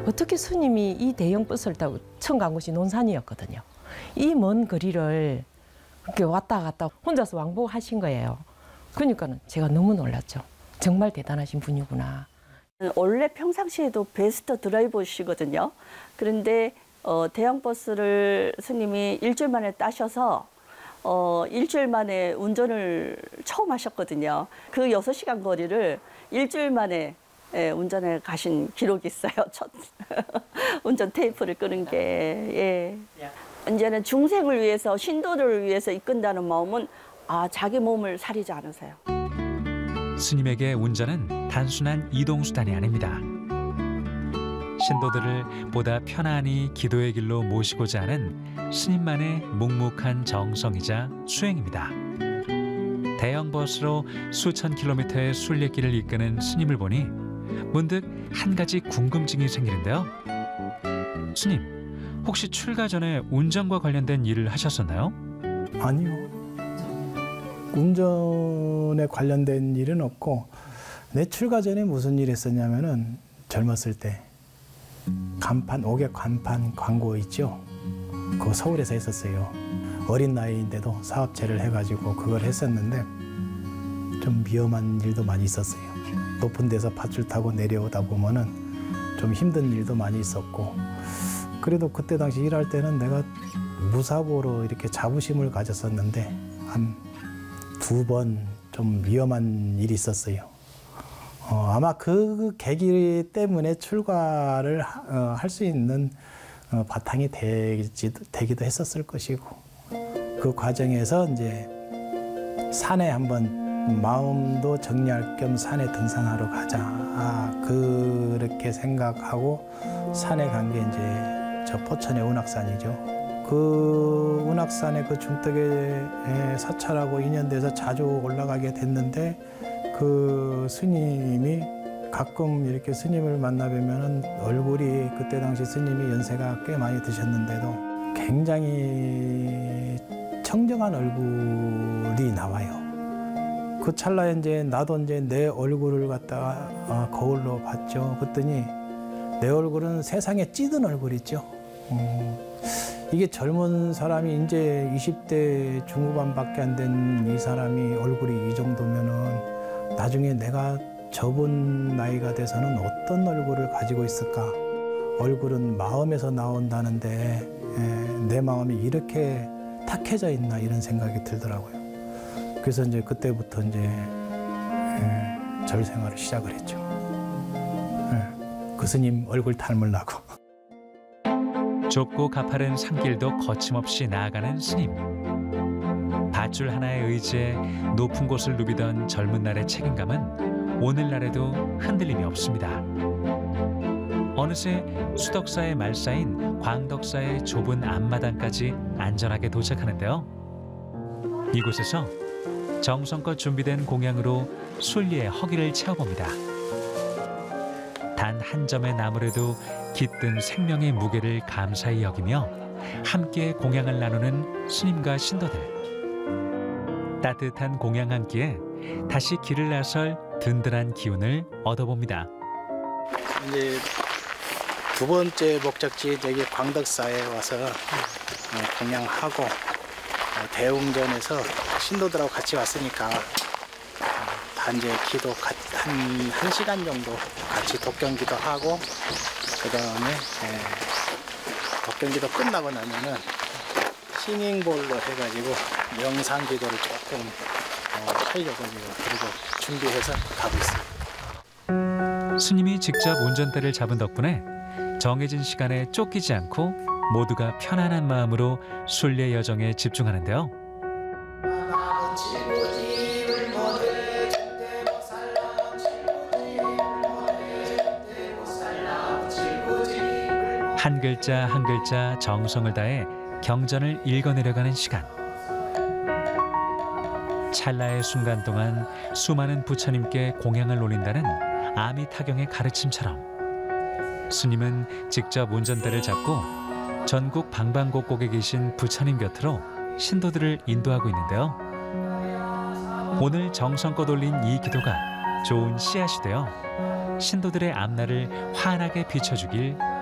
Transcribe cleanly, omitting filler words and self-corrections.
어떻게 스님이 이 대형 버스를 타고 처음 간 곳이 논산이었거든요. 이 먼 거리를 그렇게 왔다 갔다 혼자서 왕복하신 거예요. 그러니까는 제가 너무 놀랐죠. 정말 대단하신 분이구나. 원래 평상시에도 베스트 드라이버시거든요. 그런데 대형 버스를 스님이 일주일 만에 따셔서 일주일 만에 운전을 처음 하셨거든요. 그 6시간 거리를 일주일 만에 운전해 가신 기록이 있어요. 첫 운전 테이프를 끄는 게. 예. 이제는 중생을 위해서, 신도를 위해서 이끈다는 마음은 자기 몸을 사리지 않으세요. 스님에게 운전은 단순한 이동수단이 아닙니다. 신도들을 보다 편안히 기도의 길로 모시고자 하는 스님만의 묵묵한 정성이자 수행입니다. 대형 버스로 수천 킬로미터의 순례길을 이끄는 스님을 보니 문득 한 가지 궁금증이 생기는데요. 스님, 혹시 출가 전에 운전과 관련된 일을 하셨었나요? 아니요. 운전에 관련된 일은 없고, 내 출가 전에 무슨 일 했었냐면은 젊었을 때 옥외 간판 광고 있죠? 그거 서울에서 했었어요. 어린 나이인데도 사업체를 해가지고 그걸 했었는데 좀 위험한 일도 많이 있었어요. 높은 데서 밧줄 타고 내려오다 보면은 좀 힘든 일도 많이 있었고, 그래도 그때 당시 일할 때는 내가 무사고로 이렇게 자부심을 가졌었는데 한 2번 좀 위험한 일이 있었어요. 아마 그 계기 때문에 출가를 할 수 있는 바탕이 되기도 했었을 것이고, 그 과정에서 이제 산에 한번 마음도 정리할 겸 산에 등산하러 가자, 그렇게 생각하고 산에 간 게 이제 저 포천의 운악산이죠. 그 운악산의 그 중턱에 사찰하고 인연돼서 자주 올라가게 됐는데, 그 스님이 가끔 이렇게 스님을 만나 뵈면은 얼굴이, 그때 당시 스님이 연세가 꽤 많이 드셨는데도 굉장히 청정한 얼굴이 나와요. 그 찰나에 이제 나도 이제 내 얼굴을 갖다가 거울로 봤죠. 그랬더니 내 얼굴은 세상에 찌든 얼굴 있죠. 이게 젊은 사람이 이제 20대 중후반밖에 안 된 이 사람이 얼굴이 이 정도면은 나중에 내가 접은 나이가 돼서는 어떤 얼굴을 가지고 있을까? 얼굴은 마음에서 나온다는데 내 마음이 이렇게 탁해져 있나, 이런 생각이 들더라고요. 그래서 이제 그때부터 이제 절 생활을 시작을 했죠. 그 스님 얼굴 닮으려고. 좁고 가파른 산길도 거침없이 나아가는 스님. 밧줄 하나에 의지해 높은 곳을 누비던 젊은 날의 책임감은 오늘날에도 흔들림이 없습니다. 어느새 수덕사의 말사인 광덕사의 좁은 앞마당까지 안전하게 도착하는데요. 이곳에서 정성껏 준비된 공양으로 순리의 허기를 채워봅니다. 단 한 점의 나무래도 깃든 생명의 무게를 감사히 여기며 함께 공양을 나누는 스님과 신도들. 따뜻한 공양 한 끼에 다시 길을 나설 든든한 기운을 얻어봅니다. 이제 두 번째 목적지 여기 광덕사에 와서 공양하고, 대웅전에서 신도들하고 같이 왔으니까 단제 기도 한 시간 정도 같이 독경기도 하고, 그 다음에 독경기도 끝나고 나면은 싱잉볼로 해가지고 명상기도를 조금 하려고 그리고 준비해서 가고 있습니다. 스님이 직접 운전대를 잡은 덕분에 정해진 시간에 쫓기지 않고 모두가 편안한 마음으로 순례 여정에 집중하는데요. 한 글자 한 글자 정성을 다해 경전을 읽어내려가는 시간. 찰나의 순간 동안 수많은 부처님께 공양을 올린다는 아미타경의 가르침처럼 스님은 직접 운전대를 잡고 전국 방방곡곡에 계신 부처님 곁으로 신도들을 인도하고 있는데요. 오늘 정성껏 올린 이 기도가 좋은 씨앗이 되어 신도들의 앞날을 환하게 비춰주길